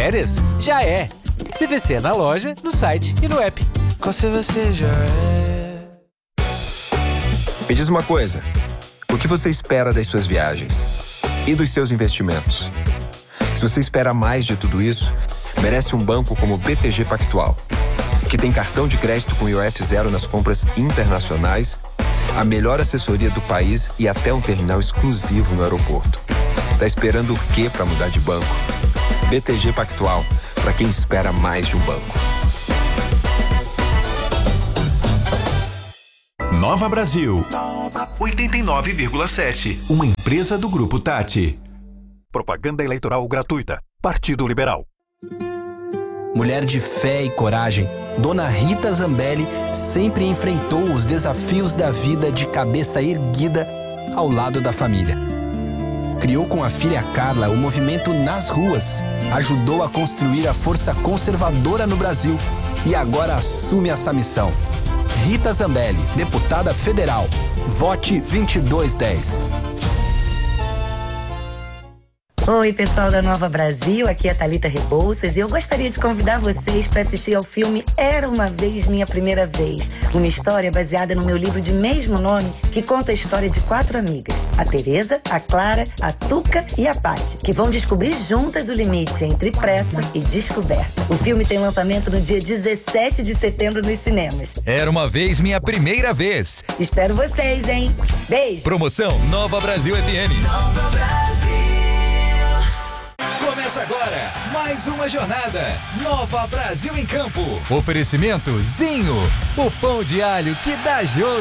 férias? Já é. CVC na loja, no site e no app. Com CVC já é. Me diz uma coisa. O que você espera das suas viagens? E dos seus investimentos? Se você espera mais de tudo isso, merece um banco como o BTG Pactual, que tem cartão de crédito com IOF zero nas compras internacionais, a melhor assessoria do país e até um terminal exclusivo no aeroporto. Tá esperando o quê para mudar de banco? BTG Pactual, para quem espera mais de um banco. Nova Brasil. 89,7. Uma empresa do Grupo Tati. Propaganda eleitoral gratuita. Partido Liberal. Mulher de fé e coragem, Dona Rita Zambelli sempre enfrentou os desafios da vida de cabeça erguida ao lado da família. Criou com a filha Carla o movimento Nas Ruas, ajudou a construir a força conservadora no Brasil e agora assume essa missão. Rita Zambelli, deputada federal. Vote 2210. Oi, pessoal da Nova Brasil, aqui é a Thalita Rebouças e eu gostaria de convidar vocês para assistir ao filme Era Uma Vez Minha Primeira Vez, uma história baseada no meu livro de mesmo nome que conta a história de 4 amigas, a Tereza, a Clara, a Tuca e a Paty, que vão descobrir juntas o limite entre pressa e descoberta. O filme tem lançamento no dia 17 de setembro nos cinemas. Era Uma Vez Minha Primeira Vez. Espero vocês, hein? Beijo! Promoção Nova Brasil FM. Nova Brasil. Começa agora mais uma jornada. Nova Brasil em Campo. Oferecimento Zinho, o pão de alho que dá jogo.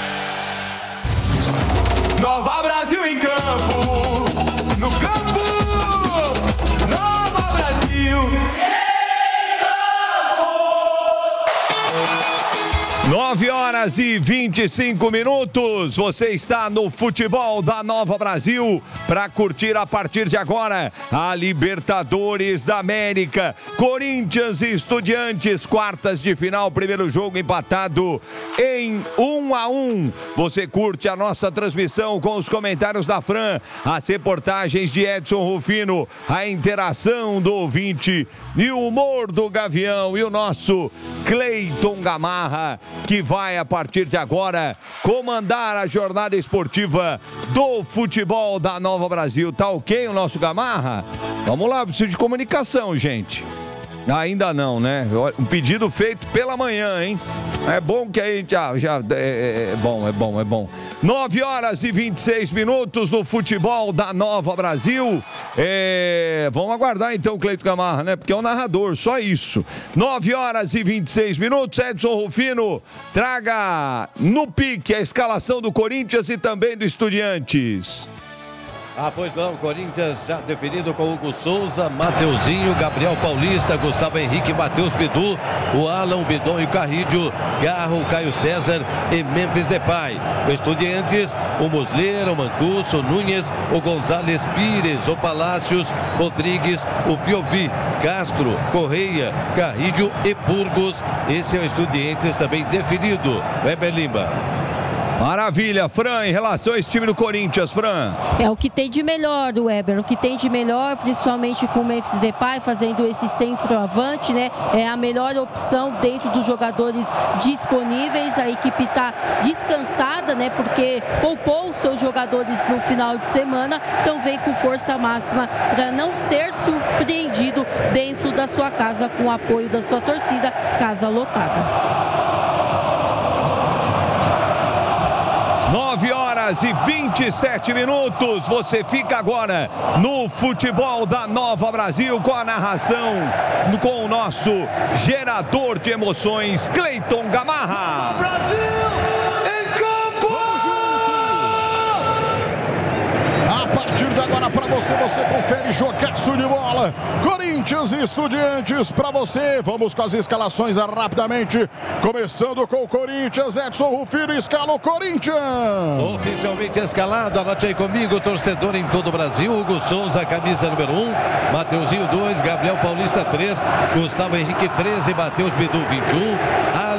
Nova Brasil em campo. No campo. Nova Brasil. 9h25. Você está no futebol da Nova Brasil para curtir a partir de agora a Libertadores da América. Corinthians e Estudiantes, quartas de final, primeiro jogo empatado em 1-1. Você curte a nossa transmissão com os comentários da Fran, as reportagens de Edson Rufino, a interação do ouvinte e o humor do Gavião e o nosso Cleiton Gamarra, que vai, a partir de agora, comandar a jornada esportiva do futebol da Nova Brasil. Tá ok o nosso Gamarra? Vamos lá, preciso de comunicação, gente. Ainda não, né? Um pedido feito pela manhã, hein? É bom que a gente é bom. 9h26 no futebol da Nova Brasil. Vamos aguardar então o Cleiton Gamarra, né? Porque é o narrador, só isso. 9h26, Edson Rufino, traga no pique a escalação do Corinthians e também do Estudiantes. Pois não, Corinthians já definido com Hugo Souza, Mateuzinho, Gabriel Paulista, Gustavo Henrique, Matheus Bidu, o Alan, o Bidon e o Carrídio, Garro, Caio César e Memphis Depay. O Estudiantes, o Muslera, o Mancuso, o Núñez, o González Pires, o Palácios, Rodrigues, o Piovi, Castro, Correia, Carrídio e Burgos. Esse é o Estudiantes também definido. Weber Lima. Maravilha, Fran, em relação a esse time do Corinthians, Fran. É o que tem de melhor do Weber, o que tem de melhor, principalmente com o Memphis Depay fazendo esse centroavante, né? É a melhor opção dentro dos jogadores disponíveis. A equipe está descansada, né? Porque poupou os seus jogadores no final de semana, então vem com força máxima para não ser surpreendido dentro da sua casa com o apoio da sua torcida, casa lotada. 9h27. Você fica agora no futebol da Nova Brasil com a narração com o nosso gerador de emoções, Cleiton Gamarra. Brasil em campo. Vamos junto. A partir de agora para você confere jogaço de bola. Corinthians e Estudiantes para você. Vamos com as escalações rapidamente. Começando com o Corinthians, Edson Rufino escala o Corinthians. Oficialmente escalado, anote aí comigo, torcedor em todo o Brasil. Hugo Souza, camisa número 1, Mateuzinho 2, Gabriel Paulista 3, Gustavo Henrique 13, Matheus Bidu 21, Alan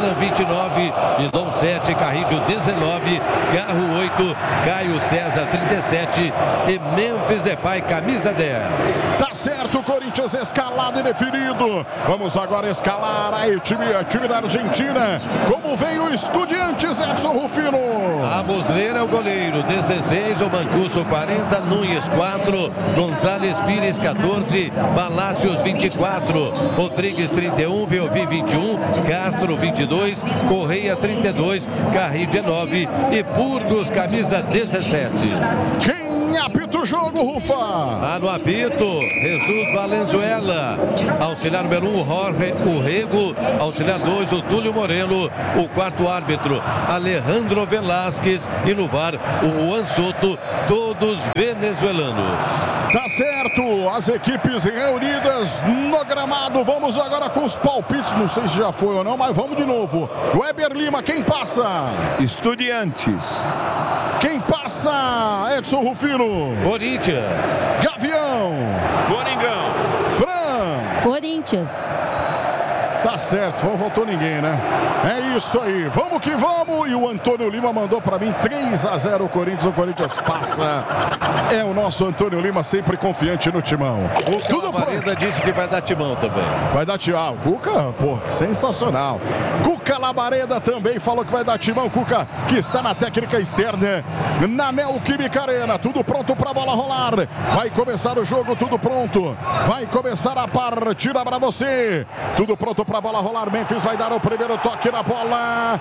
Alan 29, Bidon 7, Carrilho 19, Garro 8, Caio César 37 e Memphis Depay, camisa 10. Tá certo, Corinthians escalado e definido. Vamos agora escalar a time da Argentina. Como vem o Estudiantes, Edson Rufino? A Muslera é o goleiro, 16, o Mancuso 40, Nunes 4, Gonzalez Pires 14, Palacios 24, Rodrigues 31, Belvi 21, Castro 22, Correia 32, Carrilho 19 e Burgos, camisa 17. Quem apita o jogo, Rufa? Tá no apito, Jesus Valenzuela. Auxiliar número 1, Jorge Urrego. Auxiliar 2, o Túlio Moreno. O quarto árbitro, Alejandro Velasquez. E no VAR, o Juan Soto, todos venezuelanos. Tá certo, as equipes reunidas no gramado. Vamos agora com os palpites. Não sei se já foi ou não, mas vamos de novo. Weber Lima, quem passa? Estudiantes. Quem passa? Edson Rufino. Corinthians. Gavião. Coringão. Fran. Corinthians. Tá certo, não voltou ninguém, né? É isso aí, vamos que vamos. E o Antônio Lima mandou pra mim 3-0 o Corinthians passa. É o nosso Antônio Lima, sempre confiante no timão. O Cuca Labareda disse que vai dar timão também. Vai dar timão. O Cuca, pô, sensacional. Cuca Labareda também falou que vai dar timão. Cuca, que está na técnica externa, na Neoquímica Arena. Tudo pronto pra bola rolar. Vai começar o jogo, tudo pronto. Vai começar a partida pra você. Tudo pronto pra bola rolar. Memphis vai dar o primeiro toque na bola.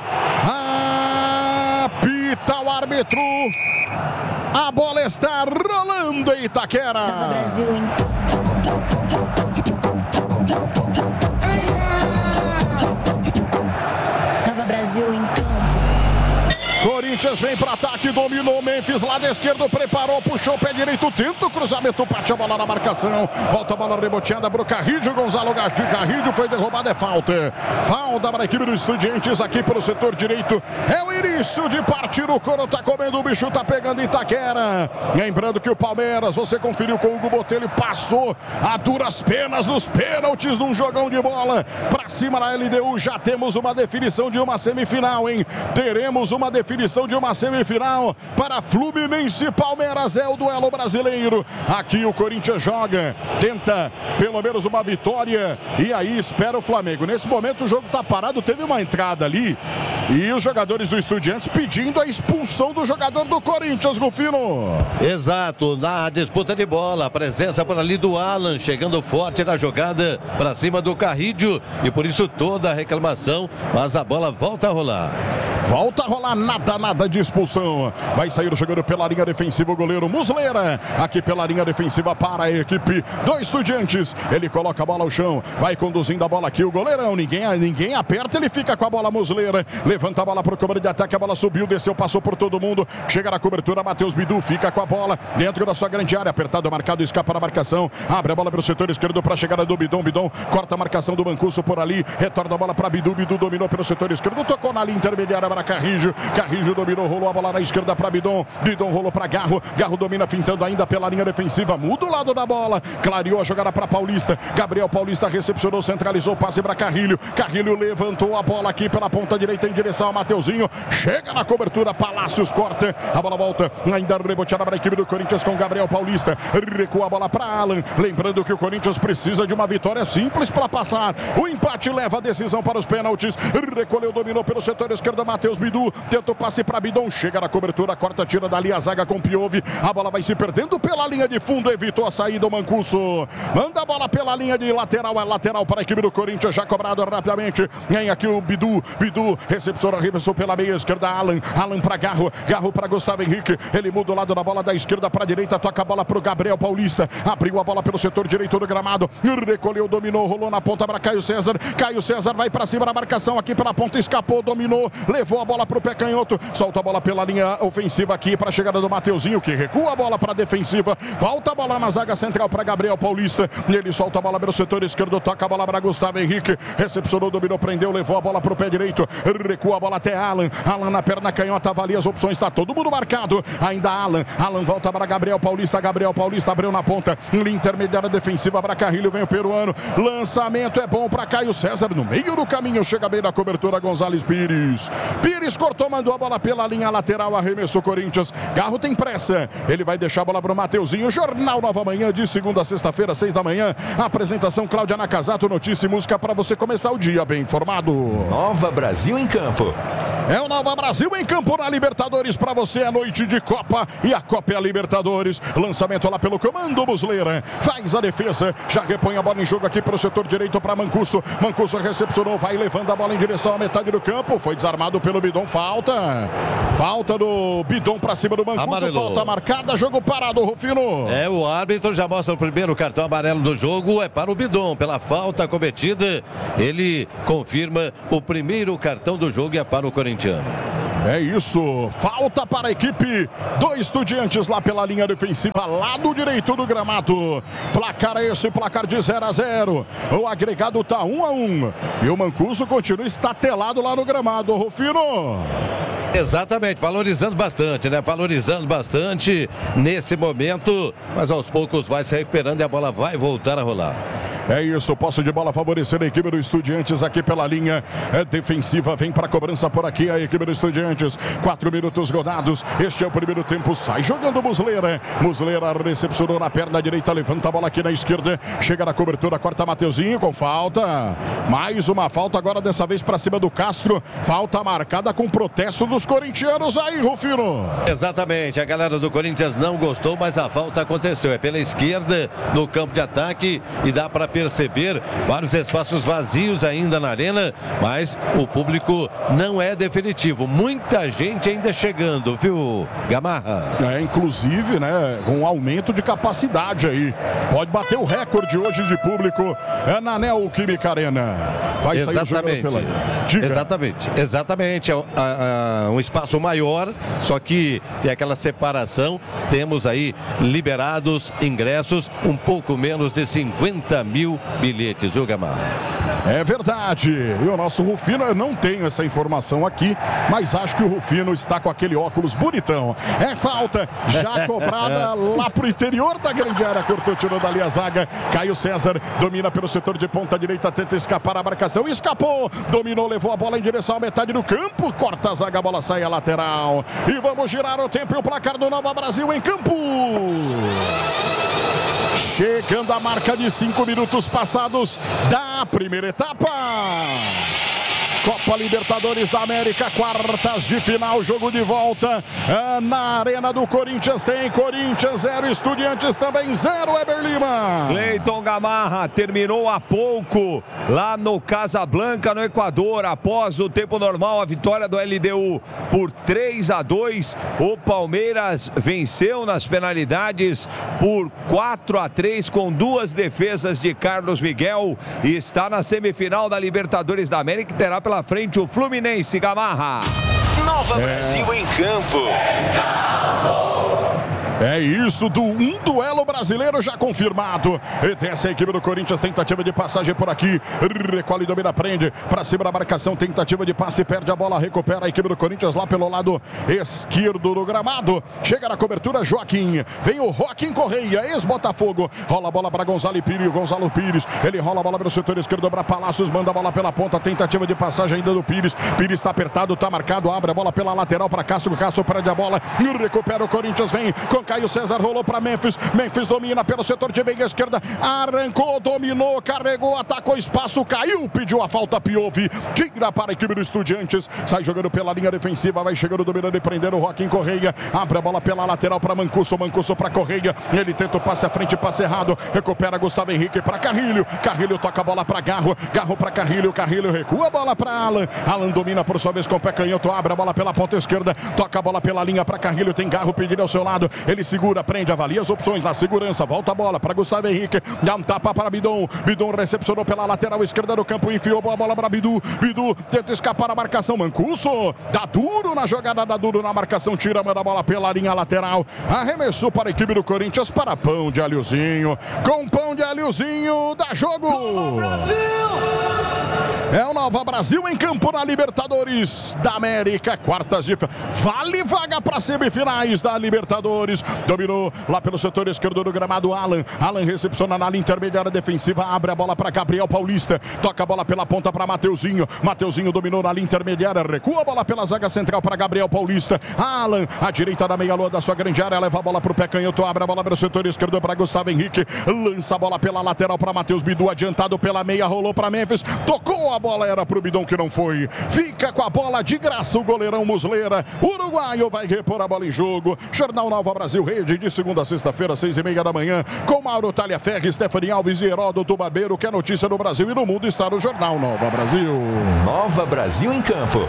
Apita o árbitro. A bola está rolando em Itaquera. Nova Brasil, hein? Nova Brasil, hein? Corinthians vem para ataque, dominou Memphis, lado esquerdo, preparou, puxou o pé direito, tenta o cruzamento, parte a bola na marcação, volta a bola reboteada para o Carrilho, Gonzalo Gastinho, Carrilho foi derrubado, é falta. Falta para a equipe dos Estudiantes aqui pelo setor direito, é o início de partir, o couro tá comendo, o bicho tá pegando Itaquera. Lembrando que o Palmeiras, você conferiu com o Hugo Botelho, passou a duras penas nos pênaltis num jogão de bola para cima na LDU, já temos uma definição de uma semifinal, hein? Teremos uma definição de uma semifinal para Fluminense e Palmeiras, é o duelo brasileiro. Aqui o Corinthians joga, tenta pelo menos uma vitória e aí espera o Flamengo. Nesse momento o jogo tá parado, teve uma entrada ali e os jogadores do Estudiantes pedindo a expulsão do jogador do Corinthians, Rufino. Exato, na disputa de bola, a presença por ali do Alan, chegando forte na jogada para cima do Carrilho e por isso toda a reclamação, mas a bola volta a rolar. Volta a rolar, nada de expulsão. Vai sair o jogador pela linha defensiva, o goleiro Muslera. Aqui pela linha defensiva para a equipe do Estudiantes. Ele coloca a bola ao chão, vai conduzindo a bola aqui, o goleirão. Ninguém aperta, ele fica com a bola, Muslera. Levanta a bola para o comando de ataque, a bola subiu, desceu, passou por todo mundo. Chega na cobertura, Matheus Bidu fica com a bola dentro da sua grande área. Apertado, marcado, escapa na marcação. Abre a bola para o setor esquerdo para a chegada do Bidon. Bidon corta a marcação do Mancuso por ali. Retorna a bola para Bidu. Bidu dominou pelo setor esquerdo, tocou na linha intermediária para Carrilho. Carrilho dominou, rolou a bola na esquerda para Bidon. Bidon rolou para Garro. Garro domina, fintando ainda pela linha defensiva. Muda o lado da bola. Clareou a jogada para Paulista. Gabriel Paulista recepcionou, centralizou, passe para Carrilho. Carrilho levantou a bola aqui pela ponta direita em direção ao Mateuzinho. Chega na cobertura, Palácios corta. A bola volta, ainda reboteada para a equipe do Corinthians com Gabriel Paulista. Recua a bola para Alan. Lembrando que o Corinthians precisa de uma vitória simples para passar. O empate leva a decisão para os pênaltis. Recolheu, dominou pelo setor esquerdo, Matheus Bidu. Tenta o passe para Bidon, chega na cobertura, corta, tira dali a zaga com Piove. A bola vai se perdendo pela linha de fundo, evitou a saída o Mancuso. Manda a bola pela linha de lateral, é lateral para a equipe do Corinthians, já cobrado rapidamente. Vem aqui o Bidu, recepciona, arremessou pela meia esquerda, Alan para Garro para Gustavo Henrique. Ele muda o lado da bola da esquerda para a direita, toca a bola para o Gabriel Paulista. Abriu a bola pelo setor direito do gramado, recolheu, dominou, rolou na ponta para Caio César. Caio César vai para cima da marcação aqui pela ponta, escapou, dominou, levou a bola para o pé canhoto, solta a bola pela linha ofensiva aqui para a chegada do Mateuzinho, que recua a bola para a defensiva, volta a bola na zaga central para Gabriel Paulista, ele solta a bola pelo setor esquerdo, toca a bola para Gustavo Henrique, recepcionou, dominou, prendeu, levou a bola para o pé direito, recua a bola até Alan. Alan na perna canhota, avalia as opções, tá todo mundo marcado. Ainda Alan. Alan volta para Gabriel Paulista. Gabriel Paulista abriu na ponta. Linha intermediária defensiva para Carrilho, vem o peruano. Lançamento é bom para Caio César. No meio do caminho, chega bem da cobertura Gonzalez Pires. Pires cortou, mandou a bola pela linha lateral. Arremessou Corinthians. Garro tem pressa. Ele vai deixar a bola para o Mateuzinho. Jornal Nova Manhã, de segunda a sexta-feira, 6 da manhã. Apresentação Cláudia Nakazato, notícia e música para você começar o dia bem informado. Nova Brasil em campo. É o Nova Brasil em campo na Libertadores para você, a noite de Copa e a Copa é a Libertadores. Lançamento lá pelo comando Muslera, faz a defesa, já repõe a bola em jogo aqui para o setor direito para Mancuso. Mancuso recepcionou, vai levando a bola em direção à metade do campo, foi desarmado pelo Bidon, falta do Bidon para cima do Mancuso, amarelou. Falta marcada, jogo parado, Rufino. É, o árbitro já mostra o primeiro cartão amarelo do jogo, é para o Bidon, pela falta cometida, ele confirma o primeiro cartão do jogo e é para o Corinthians. É isso, falta para a equipe do Estudiantes lá pela linha defensiva, lado direito do gramado. Placar é esse, placar de 0-0. O agregado tá 1-1 e o Mancuso continua estatelado lá no gramado, Rufino. Exatamente, valorizando bastante, né? Valorizando bastante nesse momento, mas aos poucos vai se recuperando e a bola vai voltar a rolar. É isso, posse de bola favorecendo a equipe do Estudiantes aqui pela linha defensiva. Vem para a cobrança por aqui a equipe do Estudiantes. 4 minutos rodados. Este é o primeiro tempo. Sai jogando Muslera. Muslera recepcionou na perna direita. Levanta a bola aqui na esquerda. Chega na cobertura. Corta Mateuzinho com falta. Mais uma falta agora, dessa vez para cima do Castro. Falta marcada com protesto dos corintianos aí, Rufino. Exatamente. A galera do Corinthians não gostou, mas a falta aconteceu. É pela esquerda no campo de ataque e dá para perceber vários espaços vazios ainda na arena, mas o público não é definitivo. Muita gente ainda chegando, viu, Gamarra? É, inclusive, né, com um aumento de capacidade aí. Pode bater o recorde hoje de público na Neoquímica Arena. Vai sair jogando pela linha. Exatamente. É um espaço maior, só que tem aquela separação. Temos aí liberados ingressos, um pouco menos de 50 mil bilhetes, viu, Gamarra? É verdade. E o nosso Rufino, eu não tenho essa informação aqui, mas acho que o Rufino está com aquele óculos bonitão. É falta, já cobrada lá pro interior da grande área. Cortou, tirou dali a zaga. Caio César domina pelo setor de ponta direita, tenta escapar a marcação. Escapou, dominou, levou a bola em direção à metade do campo. Corta a zaga, a bola sai à lateral. E vamos girar o tempo e o placar do Nova Brasil em campo. Chegando a marca de 5 minutos passados da primeira etapa. Copa Libertadores da América, quartas de final, jogo de volta na Arena do Corinthians. Tem Corinthians 0, Estudiantes também 0, Eber Lima. Cleiton Gamarra terminou há pouco lá no Casablanca, no Equador, após o tempo normal, a vitória do LDU por 3-2. O Palmeiras venceu nas penalidades por 4-3 com 2 defesas de Carlos Miguel e está na semifinal da Libertadores da América, que terá pela frente o Fluminense. Gamarra. Nova Brasil em campo. É isso, um duelo brasileiro já confirmado. E tem essa equipe do Corinthians, tentativa de passagem por aqui. Recolhe, domina, prende. Pra cima da marcação, tentativa de passe, perde a bola, recupera a equipe do Corinthians lá pelo lado esquerdo do gramado. Chega na cobertura, Joaquim. Vem o Joaquim Correia, ex-Botafogo. Rola a bola para Gonzalo Pires. Ele rola a bola pelo setor esquerdo para Palácios, manda a bola pela ponta. Tentativa de passagem ainda do Pires. Pires está apertado, está marcado, abre a bola pela lateral para Castro. Castro perde a bola e recupera o Corinthians. Vem com Caio César, rolou para Memphis. Memphis domina pelo setor de meia esquerda. Arrancou, dominou, carregou, atacou espaço, caiu, pediu a falta, Piove. Tira para a equipe do Estudiantes. Sai jogando pela linha defensiva, vai chegando, dominando e prendendo o Joaquim Correia. Abre a bola pela lateral para Mancuso. Mancuso para Correia. Ele tenta o passe à frente, passe errado. Recupera Gustavo Henrique para Carrilho. Carrilho toca a bola para Garro. Garro para Carrilho. Carrilho recua a bola para Alan. Alan domina por sua vez com o pé canhoto. Abre a bola pela ponta esquerda. Toca a bola pela linha para Carrilho. Tem Garro pedindo ao seu lado. Ele segura, prende, avalia as opções na segurança. Volta a bola para Gustavo Henrique. Dá um tapa para Bidon. Bidon recepcionou pela lateral esquerda do campo. Enfiou a bola para Bidu. Bidu tenta escapar a marcação. Mancuso dá duro na jogada, dá duro na marcação. Tira, manda a bola pela linha lateral. Arremessou para a equipe do Corinthians para Pão de Alhozinho. Com Pão de Alhozinho, dá jogo. É o Nova Brasil em campo na Libertadores da América, quartas de vale vaga para semifinais da Libertadores. Dominou lá pelo setor esquerdo do gramado Alan recepciona na linha intermediária defensiva, abre a bola para Gabriel Paulista, toca a bola pela ponta para Mateuzinho dominou na linha intermediária, recua a bola pela zaga central para Gabriel Paulista. Alan, à direita da meia-lua da sua grande área, leva a bola para o pé canhoto, abre a bola para o setor esquerdo para Gustavo Henrique, lança a bola pela lateral para Matheus Bidu, adiantado pela meia, rolou para Memphis, tocou a bola, era para o Bidon que não foi, fica com a bola de graça o goleirão Muslera, uruguaio vai repor a bola em jogo. Jornal Nova Brasil Rede, de segunda a sexta-feira, 6h30 da manhã, com Mauro Talhaferri, Stephanie Alves e Heródoto Barbeiro, que é notícia no Brasil e no mundo está no Jornal Nova Brasil. Nova Brasil em campo.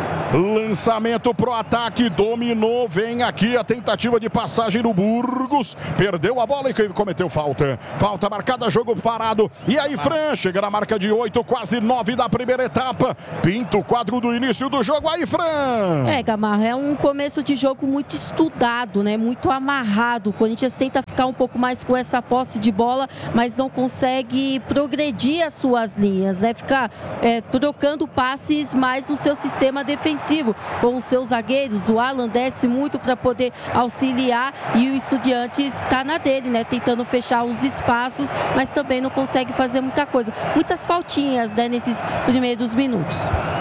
Lançamento pro ataque, dominou, vem aqui a tentativa de passagem do Burgos, perdeu a bola e cometeu falta marcada, jogo parado, e aí Fran chega na marca de 8, quase 9 da primeira etapa, pinta o quadro do início do jogo, aí Fran. Gamarra, é um começo de jogo muito estudado, né? Muito amarrado, o Corinthians tenta ficar um pouco mais com essa posse de bola, mas não consegue progredir as suas linhas, né? Ficar trocando passes mais no seu sistema defensivo, com os seus zagueiros. O Alan desce muito para poder auxiliar e o Estudiantes está na dele, né? Tentando fechar os espaços, mas também não consegue fazer muita coisa. Muitas faltinhas, né, nesses primeiros minutos.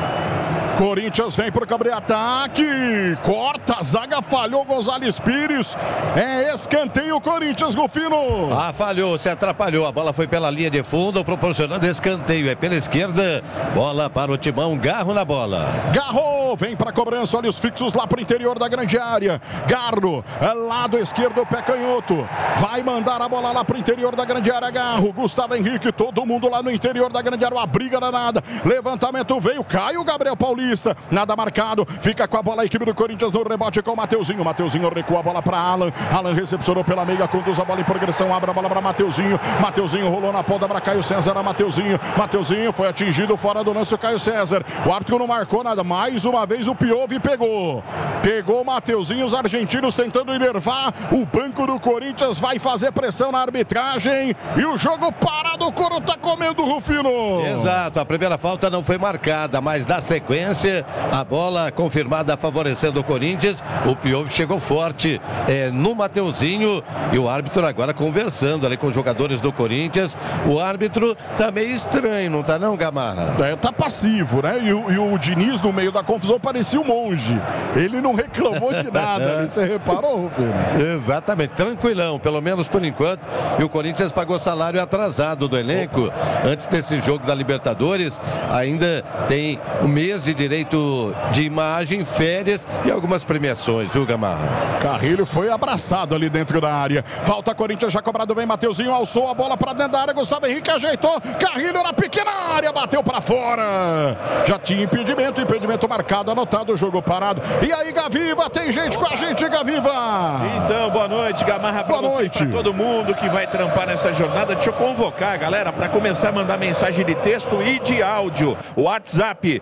Corinthians vem para o campo de ataque, corta a zaga, falhou Gonzalez Pires, escanteio Corinthians, Rufino. Falhou, se atrapalhou, a bola foi pela linha de fundo, proporcionando escanteio, é pela esquerda, bola para o Timão, Garro na bola. Garro, vem para a cobrança, olhos fixos lá para o interior da grande área, Garro, lado esquerdo, pé canhoto, vai mandar a bola lá para o interior da grande área, Garro, Gustavo Henrique, todo mundo lá no interior da grande área, uma briga danada, levantamento veio, cai o Gabriel Paulista, nada marcado, fica com a bola a equipe do Corinthians no rebote com o Mateuzinho recua a bola para Alan recepcionou pela meia, conduz a bola em progressão, abre a bola para Mateuzinho rolou na ponta para Caio César, Mateuzinho foi atingido fora do lance, o Caio César, o árbitro não marcou nada, mais uma vez o Piove pegou o Mateuzinho, os argentinos tentando enervar, o banco do Corinthians vai fazer pressão na arbitragem e o jogo parado, o Coro tá comendo, Rufino. Exato, a primeira falta não foi marcada, mas na sequência a bola confirmada favorecendo o Corinthians, o Piove chegou forte no Mateuzinho e o árbitro agora conversando ali com os jogadores do Corinthians. O árbitro tá meio estranho, não tá não, Gamarra? Tá passivo, né? E o Diniz no meio da confusão parecia um monge, ele não reclamou de nada. Você reparou, Rufino? Exatamente, tranquilão, pelo menos por enquanto, e o Corinthians pagou salário atrasado do elenco. Antes desse jogo da Libertadores, ainda tem um mês de direito de imagem, férias e algumas premiações, viu, Gamarra? Carrilho foi abraçado ali dentro da área. Falta Corinthians, já cobrado, vem Mateuzinho, alçou a bola para dentro da área, Gustavo Henrique ajeitou, Carrilho na pequena área, bateu para fora. Já tinha impedimento marcado, anotado, o jogo parado. E aí, Gaviva, tem gente com a gente, Gaviva. Então, boa noite, Gamarra, boa noite. Pra todo mundo que vai trampar nessa jornada. Deixa eu convocar, galera, para começar a mandar mensagem de texto e de áudio. WhatsApp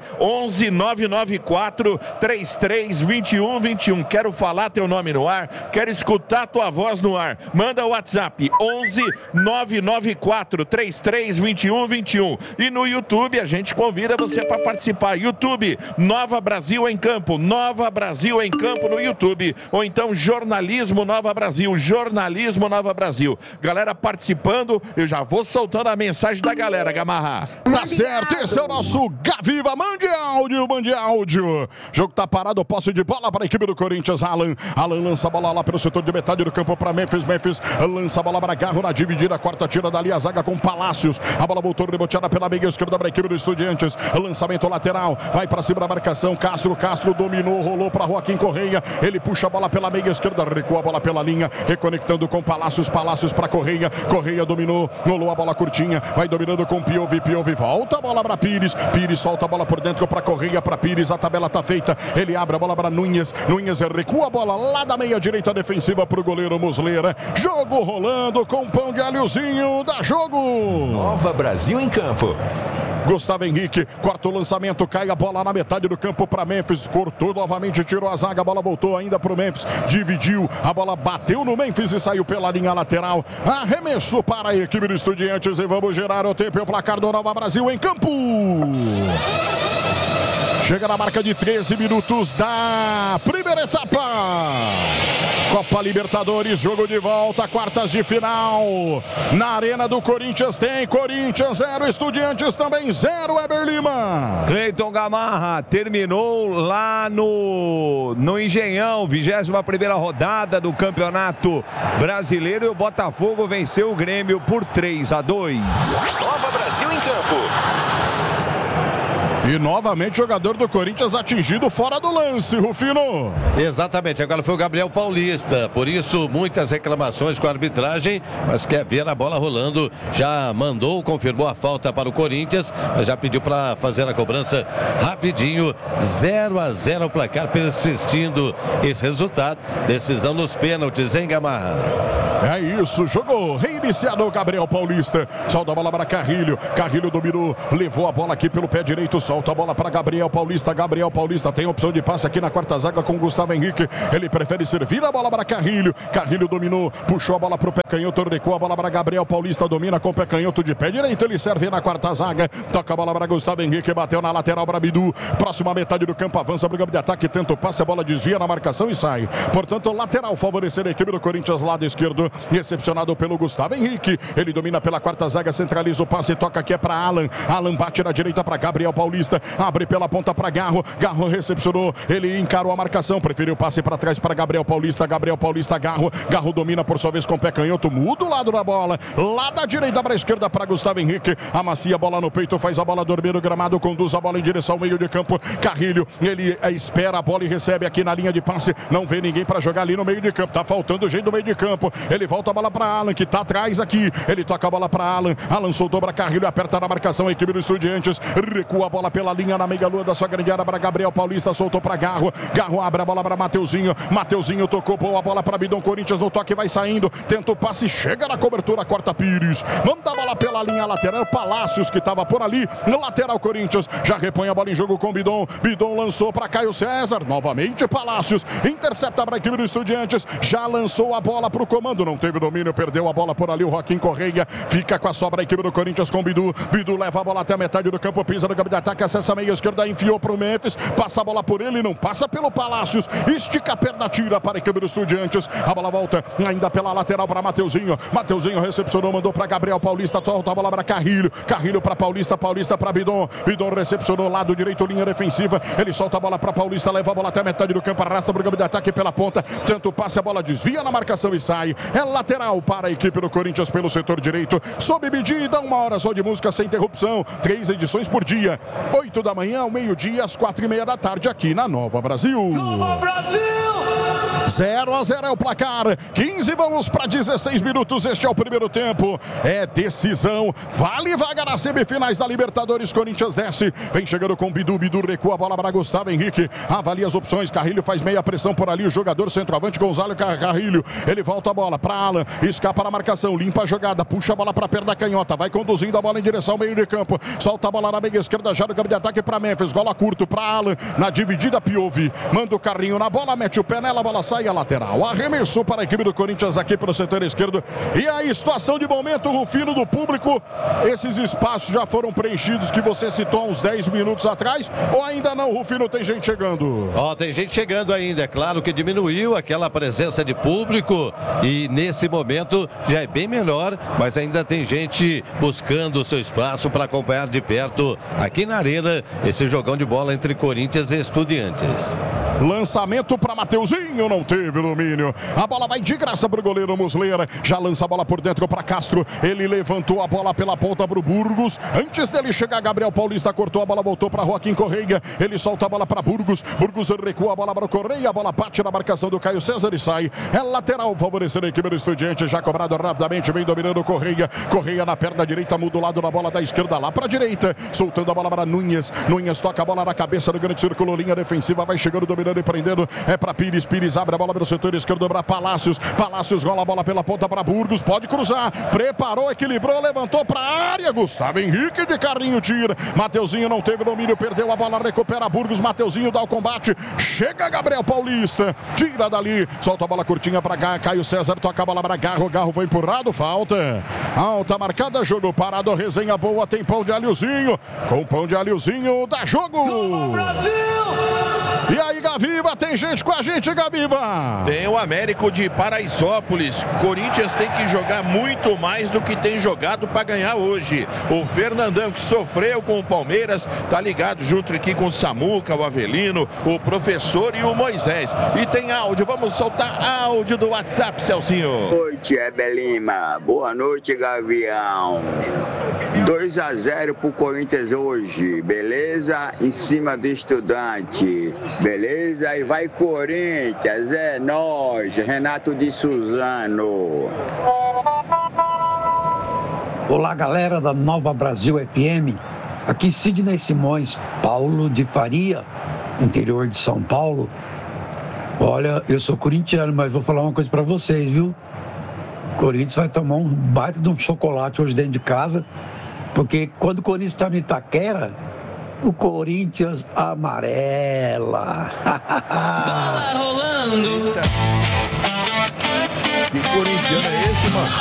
11-994-33-21-21. Quero falar teu nome no ar, quero escutar tua voz no ar. Manda o WhatsApp 11-994-33-21-21. E no YouTube a gente convida você para participar. YouTube, Nova Brasil em Campo. Nova Brasil em Campo no YouTube. Ou então Jornalismo Nova Brasil. Jornalismo Nova Brasil. Galera participando, eu já vou soltando a mensagem da galera, Gamarra. Tá certo, esse é o nosso Gaviva. Mande áudio. Jogo tá parado, posse de bola para a equipe do Corinthians. Alan lança a bola lá pelo setor de metade do campo para Memphis lança a bola para Garro na dividida, quarta tira dali a zaga com Palácios. A bola voltou reboteada pela meia esquerda para a equipe do Estudiantes. Lançamento lateral, vai para cima da marcação. Castro dominou, rolou para Joaquim Correia. Ele puxa a bola pela meia esquerda, recua a bola pela linha, reconectando com Palácios para Correia. Correia dominou, rolou a bola curtinha, vai dominando com Piove, volta a bola para Pires solta a bola por dentro para Correia, para Pires, a tabela tá feita, ele abre a bola para Nunes recua a bola lá da meia direita defensiva para o goleiro Muslera. Jogo rolando com pão de alhozinho, dá jogo. Nova Brasil em campo. Gustavo Henrique, corta o lançamento, cai a bola na metade do campo para Memphis, cortou novamente, tirou a zaga, a bola voltou ainda para o Memphis, dividiu, a bola bateu no Memphis e saiu pela linha lateral. Arremesso para a equipe do Estudiantes e vamos gerar o tempo e o placar do Nova Brasil em campo. Chega na marca de 13 minutos da primeira etapa. Copa Libertadores, jogo de volta, quartas de final. Na Arena do Corinthians tem Corinthians 0, Estudiantes também 0, Weber Lima. Cleiton Gamarra terminou lá no Engenhão, 21ª rodada do Campeonato Brasileiro, e o Botafogo venceu o Grêmio por 3-2. Nova Brasil em campo. E novamente o jogador do Corinthians atingido fora do lance, Rufino. Exatamente, agora foi o Gabriel Paulista, por isso muitas reclamações com a arbitragem, mas quer ver a bola rolando, já mandou, confirmou a falta para o Corinthians, mas já pediu para fazer a cobrança rapidinho. 0-0 o placar, persistindo esse resultado, decisão nos pênaltis, hein, Gamarra? É isso, jogou, reiniciado o Gabriel Paulista, solta a bola para Carrilho, Carrilho dominou, levou a bola aqui pelo pé direito, solta a bola para Gabriel Paulista tem opção de passe aqui na quarta zaga com Gustavo Henrique, ele prefere servir a bola para Carrilho, Carrilho dominou, puxou a bola para o pé canhoto, recuou a bola para Gabriel Paulista, domina com o pé canhoto de pé direito, ele serve na quarta zaga, toca a bola para Gustavo Henrique, bateu na lateral para Bidu, próxima metade do campo, avança para o campo de ataque, tenta o passe, a bola desvia na marcação e sai, portanto lateral favorecer a equipe do Corinthians, lado esquerdo, recepcionado pelo Gustavo Henrique, ele domina pela quarta zaga, centraliza o passe, toca aqui é para Alan bate na direita para Gabriel Paulista, abre pela ponta para Garro recepcionou, ele encarou a marcação, preferiu o passe para trás para Gabriel Paulista, Garro domina por sua vez com o pé canhoto, muda o lado da bola, lá da direita para a esquerda para Gustavo Henrique, amacia a bola no peito, faz a bola dormir no gramado, conduz a bola em direção ao meio de campo, Carrilho, ele espera a bola e recebe aqui na linha de passe, não vê ninguém para jogar ali no meio de campo, tá faltando jeito no meio de campo, ele volta a bola para Alan, que tá atrás aqui, ele toca a bola para Alan soltou para Carrilho, aperta na marcação a equipe do Estudiantes, recua a bola pela linha na meia-lua da sua grande área para Gabriel Paulista, soltou para Garro abre a bola para Mateuzinho tocou, boa a bola para Bidon, Corinthians no toque vai saindo, tenta o passe, chega na cobertura, corta Pires, manda a bola pela linha lateral, Palácios que estava por ali, no lateral Corinthians, já repõe a bola em jogo com Bidon lançou para Caio César, novamente Palácios, intercepta para a equipe do Estudiantes, já lançou a bola para o comando, não teve domínio, perdeu a bola por ali, o Joaquim Correia, fica com a sobra a equipe do Corinthians com Bidu leva a bola até a metade do campo, pisa no campo de ataque, acessa a meia esquerda, enfiou para o Memphis, passa a bola por ele, não passa pelo Palácios, estica a perna, tira para a equipe do Estudiantes, a bola volta ainda pela lateral para Mateuzinho recepcionou, mandou para Gabriel Paulista, solta a bola para Carrilho para Paulista para Bidon recepcionou, lado direito, linha defensiva, ele solta a bola para Paulista, leva a bola até a metade do campo, arrasta para o campo de ataque pela ponta, tanto passe, a bola desvia na marcação e sai, é lateral para a equipe do Corinthians pelo setor direito, sob medida, 1 hora só de música sem interrupção, 3 edições por dia, 8 da manhã ao meio-dia, às 4:30 da tarde, aqui na Nova Brasil. Nova Brasil! 0-0 é o placar, 15, vamos para 16 minutos, este é o primeiro tempo, é decisão, vale vaga nas semifinais da Libertadores, Corinthians desce, vem chegando com Bidu recua a bola para Gustavo Henrique, avalia as opções, Carrilho faz meia pressão por ali, o jogador centroavante Gonzalo Carrilho, ele volta a bola para Alan, escapa na marcação, limpa a jogada, puxa a bola para a perna canhota, vai conduzindo a bola em direção ao meio de campo, solta a bola na meia esquerda, já no campo de ataque para Memphis, gola curto para Alan, na dividida Piovi, manda o carrinho na bola, mete o pé nela, a bola sai a lateral, arremessou para a equipe do Corinthians aqui pelo setor esquerdo, e aí situação de momento, Rufino, do público, esses espaços já foram preenchidos que você citou há uns 10 minutos atrás, ou ainda não, Rufino, tem gente chegando? Tem gente chegando ainda, é claro que diminuiu aquela presença de público e nesse momento já é bem menor, mas ainda tem gente buscando o seu espaço para acompanhar de perto aqui na Arena esse jogão de bola entre Corinthians e Estudiantes. Lançamento para Mateuzinho, não teve domínio. A bola vai de graça para o goleiro Muslera. Já lança a bola por dentro para Castro. Ele levantou a bola pela ponta para o Burgos. Antes dele chegar, Gabriel Paulista cortou a bola, voltou para Joaquim Correia. Ele solta a bola para Burgos. Burgos recua a bola para o Correia. A bola bate na marcação do Caio César e sai. É lateral, favorecendo a equipe do Estudiante. Já cobrado rapidamente, vem dominando o Correia. Correia na perna direita, muda o lado da bola da esquerda lá para a direita. Soltando a bola para Nunes. Nunes toca a bola na cabeça do grande círculo, linha defensiva. Vai chegando do dominando e prendendo. É para Pires. Pires abre a bola pelo setor esquerdo para Palácios. Palácios rola a bola pela ponta para Burgos. Pode cruzar. Preparou, equilibrou, levantou para a área. Gustavo Henrique de carrinho tira. Mateuzinho não teve domínio, perdeu a bola, recupera Burgos. Mateuzinho dá o combate. Chega Gabriel Paulista. Tira dali. Solta a bola curtinha para Caio César. Toca a bola para Garro. Garro foi empurrado. Falta. Alta marcada. Jogo parado. Resenha boa. Tem pão de alhozinho. Com pão de alhozinho dá jogo. Brasil! E aí, Gaviva, tem gente com a gente, Gaviva. Tem o Américo de Paraisópolis. Corinthians tem que jogar muito mais do que tem jogado para ganhar hoje. O Fernandão, que sofreu com o Palmeiras, tá ligado junto aqui com o Samuca, o Avelino, o professor e o Moisés. E tem áudio, vamos soltar áudio do WhatsApp, Celcinho. Boa noite, Heber Lima. Boa noite, Gavião. 2-0 pro Corinthians hoje, beleza? Em cima do Estudante, beleza? E vai Corinthians, é nóis. Renato de Suzano. Olá, galera da Nova Brasil FM. Aqui Sidney Simões, Paulo de Faria, interior de São Paulo. Olha, eu sou corintiano, mas vou falar uma coisa pra vocês, viu? O Corinthians vai tomar um baita de um chocolate hoje dentro de casa, porque quando o Corinthians tá no Itaquera, o Corinthians amarela. Bola rolando. Que corintiano é esse, mano?